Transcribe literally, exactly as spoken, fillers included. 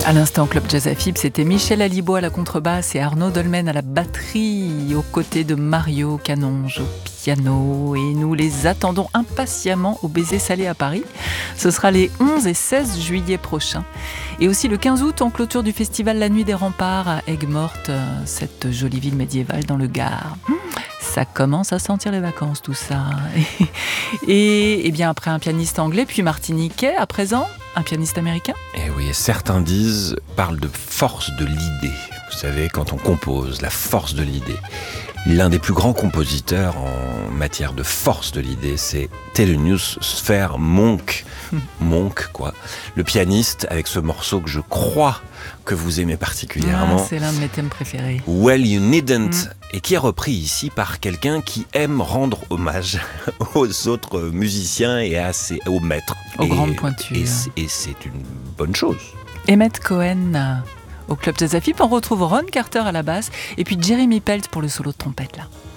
À l'instant, Club Jazz à Fib, c'était Michel Alibo à la contrebasse et Arnaud Dolmen à la batterie, aux côtés de Mario Canonge au piano. Et nous les attendons impatiemment au Baiser Salé à Paris. Ce sera les onze et seize juillet prochains. Et aussi le quinze août, en clôture du festival La Nuit des Remparts à Aigues-Mortes, cette jolie ville médiévale dans le Gard. Ça commence à sentir les vacances, tout ça. Et, et bien après un pianiste anglais, puis martiniquais, à présent, un pianiste américain. Et oui, certains disent, parlent de force de l'idée. Vous savez, quand on compose, la force de l'idée. L'un des plus grands compositeurs en matière de force de l'idée, c'est Thelonious Sphere Monk. Monk, quoi. Le pianiste, avec ce morceau que je crois que vous aimez particulièrement. Ah, c'est l'un de mes thèmes préférés. Well You Needn't, Mm. et qui est repris ici par quelqu'un qui aime rendre hommage aux autres musiciens et à ses, aux maîtres. Aux et, grandes pointures. Et, c'est- et c'est une bonne chose. Emmett Cohen au Club Jazz à Fib. On retrouve Ron Carter à la basse et puis Jeremy Pelt pour le solo de trompette là.